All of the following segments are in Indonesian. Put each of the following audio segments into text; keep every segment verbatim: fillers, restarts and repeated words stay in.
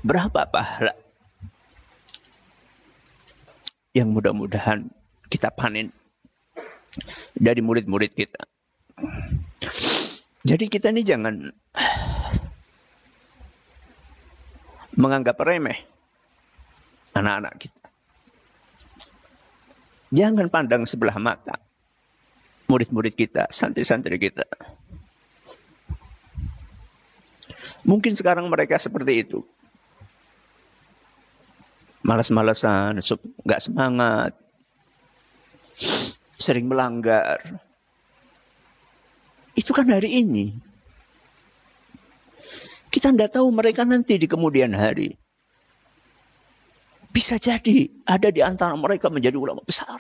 Berapa pahala yang mudah-mudahan kita panen dari murid-murid kita. Jadi kita ini jangan menganggap remeh anak-anak kita. Jangan pandang sebelah mata murid-murid kita, santri-santri kita. Mungkin sekarang mereka seperti itu. Malas-malasan, nggak semangat, sering melanggar. Itu kan hari ini. Kita tidak tahu mereka nanti di kemudian hari. Bisa jadi ada di antara mereka menjadi ulama besar.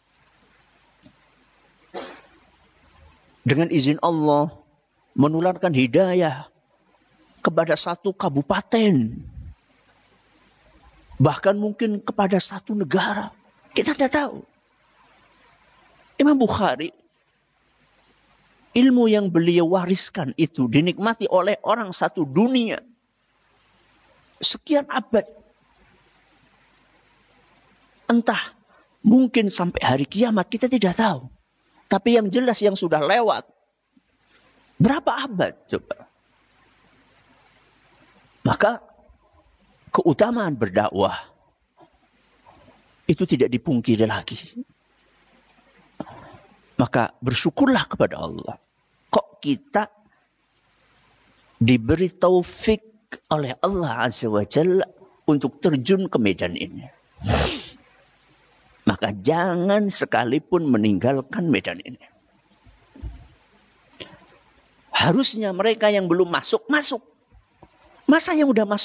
Dengan izin Allah, menularkan hidayah kepada satu kabupaten. Bahkan mungkin kepada satu negara. Kita tidak tahu. Imam Bukhari, ilmu yang beliau wariskan itu dinikmati oleh orang satu dunia. Sekian abad. Entah, mungkin sampai hari kiamat kita tidak tahu. Tapi yang jelas yang sudah lewat. Berapa abad coba? Maka keutamaan berdakwah itu tidak dipungkiri lagi. Maka bersyukurlah kepada Allah. Kok kita diberi taufik oleh Allah Azza wa Jalla untuk terjun ke medan ini. Maka jangan sekalipun meninggalkan medan ini. Harusnya mereka yang belum masuk, masuk. Masa yang udah masuk